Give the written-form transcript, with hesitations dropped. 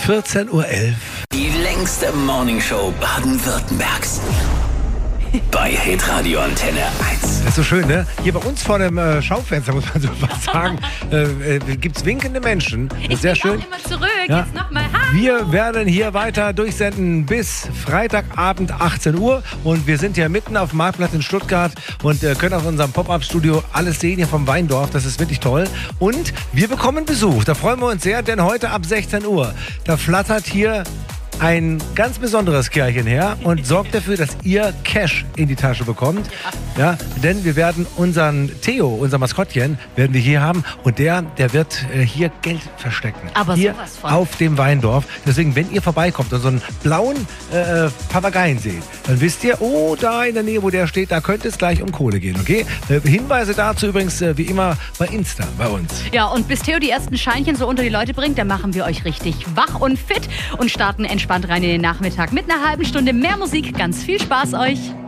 14:11 Uhr. Die längste Morningshow Baden-Württembergs. Bei Hitradio Antenne 1. Das ist so schön, ne? Hier bei uns vor dem Schaufenster, muss man so was sagen, gibt es winkende Menschen. Das ist sehr schön. Auch immer zurück, Ja. jetzt nochmal. Hallo. Wir werden hier weiter durchsenden bis Freitagabend 18 Uhr. Und wir sind ja mitten auf dem Marktplatz in Stuttgart und können aus unserem Pop-Up-Studio alles sehen hier vom Weindorf. Das ist wirklich toll. Und wir bekommen Besuch. Da freuen wir uns sehr, denn heute ab 16 Uhr, da flattert hier ein ganz besonderes Kerlchen her und sorgt dafür, dass ihr Cash in die Tasche bekommt. Ja, denn wir werden unseren Theo, unser Maskottchen, werden wir hier haben und der wird hier Geld verstecken. Aber hier sowas von. auf dem Weindorf. Deswegen, wenn ihr vorbeikommt und so einen blauen Papageien seht, dann wisst ihr, oh, da in der Nähe, wo der steht, da könnte es gleich um Kohle gehen, okay? Hinweise dazu übrigens wie immer bei Insta bei uns. Ja, und bis Theo die ersten Scheinchen so unter die Leute bringt, dann machen wir euch richtig wach und fit und starten entspannt rein in den Nachmittag mit einer halben Stunde mehr Musik. Ganz viel Spaß euch.